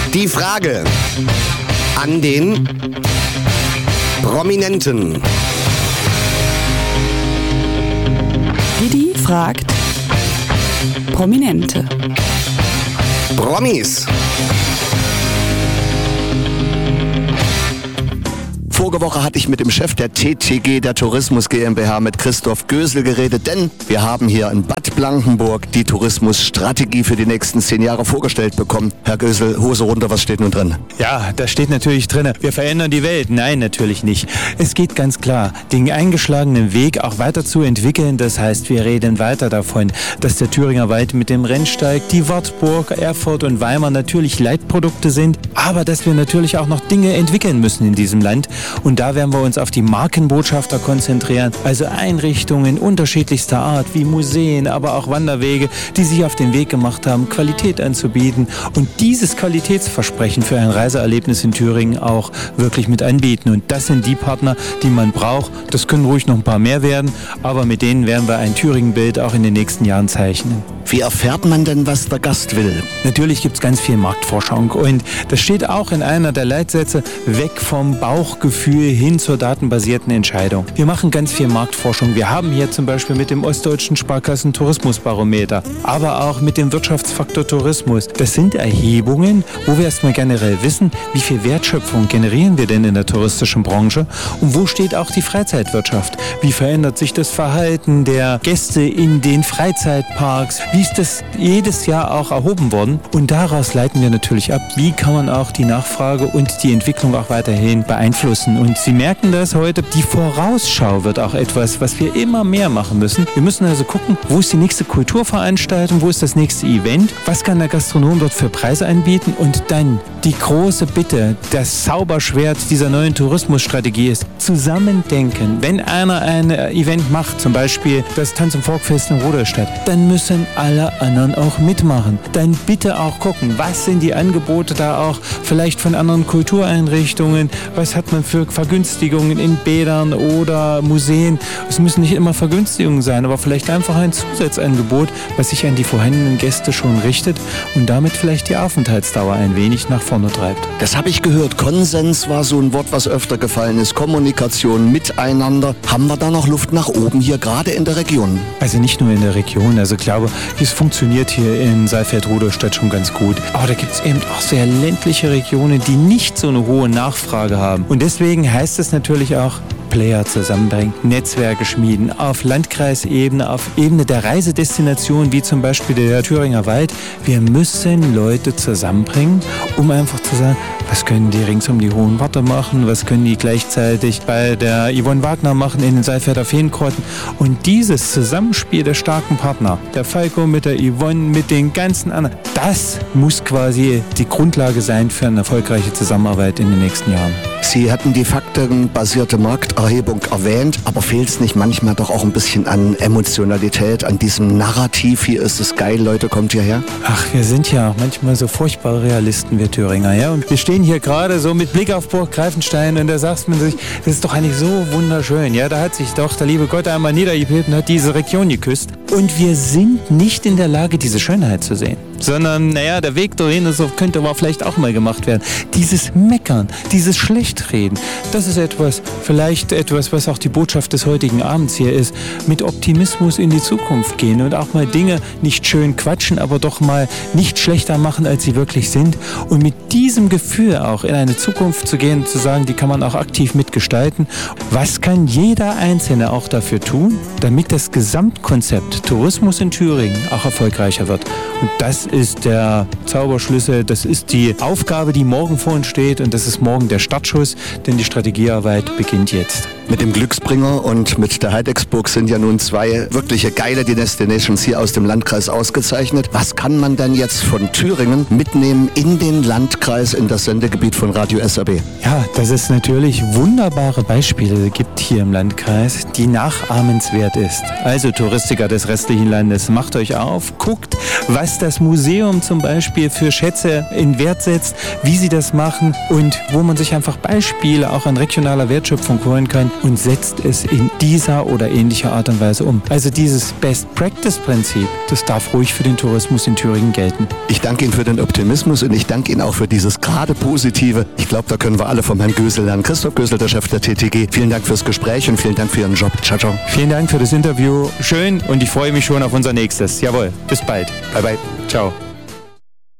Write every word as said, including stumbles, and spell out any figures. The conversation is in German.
Die Frage an den Prominenten. Didi fragt Prominente. Promis. Vorige Woche hatte ich mit dem Chef der T T G, der Tourismus GmbH, mit Christoph Gösel geredet, denn wir haben hier in Bad Blankenburg die Tourismusstrategie für die nächsten zehn Jahre vorgestellt bekommen. Herr Gösel, Hose runter, was steht nun drin? Ja, da steht natürlich drin, wir verändern die Welt. Nein, natürlich nicht. Es geht ganz klar, den eingeschlagenen Weg auch weiter zu entwickeln. Das heißt, wir reden weiter davon, dass der Thüringer Wald mit dem Rennsteig, die Wartburg, Erfurt und Weimar natürlich Leitprodukte sind, aber dass wir natürlich auch noch Dinge entwickeln müssen in diesem Land. Und da werden wir uns auf die Markenbotschafter konzentrieren, also Einrichtungen unterschiedlichster Art wie Museen, aber auch Wanderwege, die sich auf den Weg gemacht haben, Qualität anzubieten und dieses Qualitätsversprechen für ein Reiseerlebnis in Thüringen auch wirklich mit anbieten. Und das sind die Partner, die man braucht. Das können ruhig noch ein paar mehr werden, aber mit denen werden wir ein Thüringen-Bild auch in den nächsten Jahren zeichnen. Wie erfährt man denn, was der Gast will? Natürlich gibt es ganz viel Marktforschung und das steht auch in einer der Leitsätze, weg vom Bauchgefühl hin zur datenbasierten Entscheidung. Wir machen ganz viel Marktforschung. Wir haben hier zum Beispiel mit dem Ostdeutschen Sparkassen Tourismusbarometer, aber auch mit dem Wirtschaftsfaktor Tourismus. Das sind Erhebungen, wo wir erstmal generell wissen, wie viel Wertschöpfung generieren wir denn in der touristischen Branche und wo steht auch die Freizeitwirtschaft? Wie verändert sich das Verhalten der Gäste in den Freizeitparks? Wie ist das jedes Jahr auch erhoben worden? Und daraus leiten wir natürlich ab, wie kann man auch die Nachfrage und die Entwicklung auch weiterhin beeinflussen. Und Sie merken das heute, die Vorausschau wird auch etwas, was wir immer mehr machen müssen. Wir müssen also gucken, wo ist die nächste Kulturveranstaltung, wo ist das nächste Event, was kann der Gastronom dort für Preise anbieten und dann die große Bitte, das Zauberschwert dieser neuen Tourismusstrategie ist, zusammendenken. Wenn einer ein Event macht, zum Beispiel das Tanz- und Folkfest in Rudolstadt, dann müssen alle anderen auch mitmachen. Dann bitte auch gucken, was sind die Angebote da auch vielleicht von anderen Kultureinrichtungen, was hat man für Vergünstigungen in Bädern oder Museen. Es müssen nicht immer Vergünstigungen sein, aber vielleicht einfach ein Zusatzangebot, was sich an die vorhandenen Gäste schon richtet und damit vielleicht die Aufenthaltsdauer ein wenig nach vorne treibt. Das habe ich gehört. Konsens war so ein Wort, was öfter gefallen ist. Kommunikation, Miteinander. Haben wir da noch Luft nach oben hier, gerade in der Region? Also nicht nur in der Region. Also ich glaube, es funktioniert hier in Saalfeld-Rudolstadt schon ganz gut. Aber da gibt es eben auch sehr ländliche Regionen, die nicht so eine hohe Nachfrage haben. Und deswegen heißt es natürlich auch, Player zusammenbringen, Netzwerke schmieden, auf Landkreisebene, auf Ebene der Reisedestination, wie zum Beispiel der Thüringer Wald. Wir müssen Leute zusammenbringen, um einfach zu sagen, was können die rings um die Hohen Warte machen, was können die gleichzeitig bei der Yvonne Wagner machen in den Saalfelder Feenkreuten. Und dieses Zusammenspiel der starken Partner, der Falco mit der Yvonne, mit den ganzen anderen, das muss quasi die Grundlage sein für eine erfolgreiche Zusammenarbeit in den nächsten Jahren. Sie hatten die faktenbasierte Markterhebung erwähnt, aber fehlt es nicht manchmal doch auch ein bisschen an Emotionalität, an diesem Narrativ, hier ist es geil, Leute, kommt hierher? Ach, wir sind ja manchmal so furchtbare Realisten, wir Thüringer, ja, und wir stehen hier gerade so mit Blick auf Burg Greifenstein und da sagt man sich, das ist doch eigentlich so wunderschön, ja, da hat sich doch der liebe Gott einmal niedergebebt und hat diese Region geküsst und wir sind nicht in der Lage, diese Schönheit zu sehen, sondern, naja, der Weg dahin ist, könnte aber vielleicht auch mal gemacht werden. Dieses Meckern, dieses Schlechtreden, das ist etwas, vielleicht etwas, was auch die Botschaft des heutigen Abends hier ist, mit Optimismus in die Zukunft gehen und auch mal Dinge nicht schön quatschen, aber doch mal nicht schlechter machen, als sie wirklich sind und mit diesem Gefühl auch in eine Zukunft zu gehen, zu sagen, die kann man auch aktiv mitgestalten. Was kann jeder Einzelne auch dafür tun, damit das Gesamtkonzept Tourismus in Thüringen auch erfolgreicher wird? Und das ist der Zauberschlüssel, das ist die Aufgabe, die morgen vor uns steht und das ist morgen der Startschuss, denn die Strategiearbeit beginnt jetzt. Mit dem Glücksbringer und mit der Heidexburg sind ja nun zwei wirkliche geile Destinations hier aus dem Landkreis ausgezeichnet. Was kann man denn jetzt von Thüringen mitnehmen in den Landkreis, in das Sendegebiet von Radio S R B? Ja, dass es natürlich wunderbare Beispiele gibt hier im Landkreis, die nachahmenswert ist. Also Touristiker des restlichen Landes, macht euch auf, guckt, was das Museum zum Beispiel für Schätze in Wert setzt, wie sie das machen und wo man sich einfach Beispiele auch an regionaler Wertschöpfung holen kann, und setzt es in dieser oder ähnlicher Art und Weise um. Also dieses Best-Practice-Prinzip, das darf ruhig für den Tourismus in Thüringen gelten. Ich danke Ihnen für den Optimismus und ich danke Ihnen auch für dieses gerade Positive. Ich glaube, da können wir alle vom Herrn Gösel lernen. Christoph Gösel, der Chef der T T G. Vielen Dank fürs Gespräch und vielen Dank für Ihren Job. Ciao, ciao. Vielen Dank für das Interview. Schön und ich freue mich schon auf unser nächstes. Jawohl, bis bald. Bye, bye. Ciao.